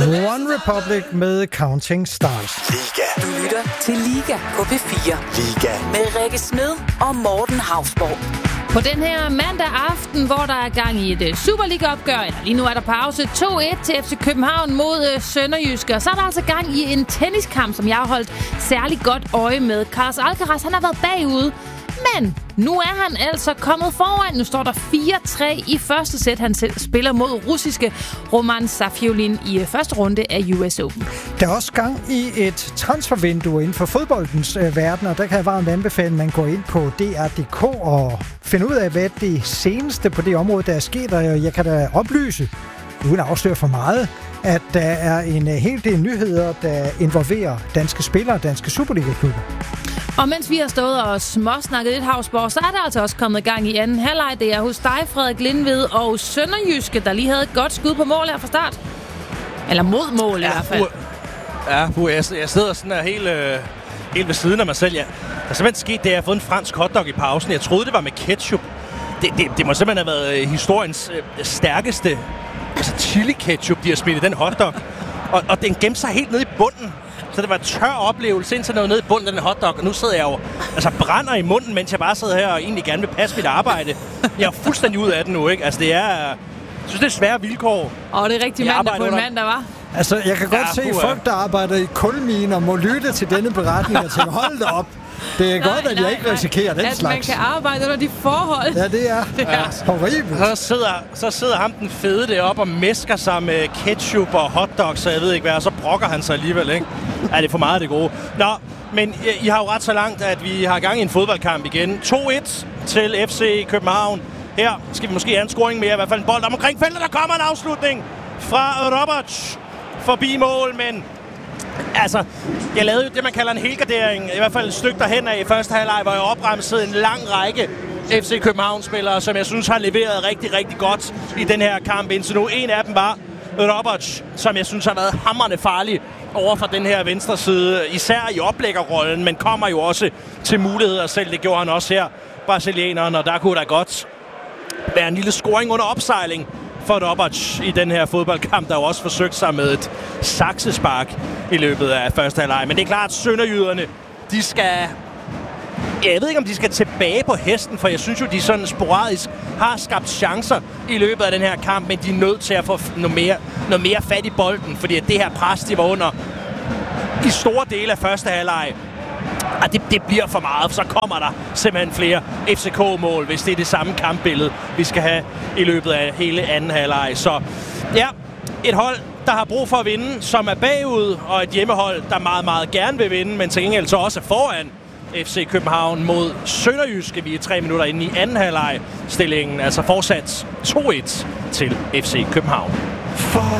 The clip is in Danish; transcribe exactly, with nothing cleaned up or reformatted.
One Republic med Counting Stars. Liga. Du lytter til Liga på P fire. Liga. Med Rikke Smed og Morten Hausborg. På den her mandag aften, hvor der er gang i et Superliga-opgør, eller lige nu er der pause, to et til F C København mod Sønderjyske. Og så er der altså gang i en tenniskamp, som jeg har holdt særlig godt øje med. Carlos Alcaraz, han har været bagud, men nu er han altså kommet foran. Nu står der fire tre i første sæt. Han selv spiller mod russiske Roman Safiullin i første runde af U S Open. Der er også gang i et transfervindue inden for fodboldens øh, verden, og der kan jeg varmt anbefale, at man går ind på D R punktum D K og finder ud af, hvad det seneste på det område, der er sket. Og jeg kan da oplyse, uden at afsløre for meget, at der er en hel del nyheder, der involverer danske spillere og danske Superliga-klubber. Og mens vi har stået og småsnakket lidt, Hausborg, så er der altså også kommet gang i anden halvleg. Det er hos dig, Frederik Lindved, og Sønderjyske, der lige havde et godt skud på mål her fra start. Eller mod mål ja, i hvert fald. Ja, jeg, jeg sidder sådan her helt, øh, helt ved siden af mig selv. Ja. Der er simpelthen sket det, at jeg har fået en fransk hotdog i pausen. Jeg troede, det var med ketchup. Det, det, det må simpelthen have været historiens øh, stærkeste altså chili ketchup, de har smidt i den hotdog. Og, og den gemte sig helt nede i bunden. Så det var en tør oplevelse, indtil noget nede i bunden af den hotdog. Og nu sidder jeg jo altså brænder i munden, mens jeg bare sidder her og egentlig gerne vil passe mit arbejde. Jeg er fuldstændig ud af det nu, ikke? Altså det er... Jeg synes, det er svære vilkår. Og det er rigtig mandag på en mandag, var. Altså, jeg kan godt ja, se uh, folk, der arbejder i kulminer, må lytte til denne beretning og tænke, hold da op. Det er nej, godt, at nej, jeg ikke risikerer den at slags. At man kan arbejde under de forhold. Ja, det er, det er. Ja. horribelt. Så sidder, så sidder ham den fede deroppe og mæsker sig med ketchup og hotdogs, så jeg ved ikke hvad, og så brokker han sig alligevel, ikke? Ja, det er for meget af det gode. Nå, men I har jo ret så langt, at vi har gang i en fodboldkamp igen. to et til F C København. Her skal vi måske have en scoring mere, i hvert fald en bold omkring feltet. Der kommer en afslutning fra Roberts forbi mål, men... Altså, jeg lavede jo det, man kalder en helgardering, i hvert fald et stykke derhen af i første halvleg, hvor jeg opremsede en lang række F C København-spillere, som jeg synes har leveret rigtig, rigtig godt i den her kamp indtil nu. En af dem var Roberts, som jeg synes har været hamrende farlig over for den her venstre side, især i oplæggerrollen, men kommer jo også til muligheder selv. Det gjorde han også her, brasilianeren, og der kunne der godt være en lille scoring under opsejling for Roberts i den her fodboldkamp, der jo også forsøgt sig med et saksespark i løbet af første halvleg. Men det er klart, at sønderjyderne, de skal... Ja, jeg ved ikke, om de skal tilbage på hesten, for jeg synes jo, de sådan sporadisk har skabt chancer i løbet af den her kamp, men de er nødt til at få noget mere, noget mere fat i bolden, fordi det her pres, de var under i store dele af første halvleg, og det, det bliver for meget, for så kommer der simpelthen flere F C K-mål, hvis det er det samme kampbillede, vi skal have i løbet af hele anden halvleg. Så ja, et hold, der har brug for at vinde, som er bagud, og et hjemmehold, der meget, meget gerne vil vinde, men til gengæld så også er foran F C København mod Sønderjyske. Vi er tre minutter inde i anden halvleg stillingen, altså fortsat to et til F C København. For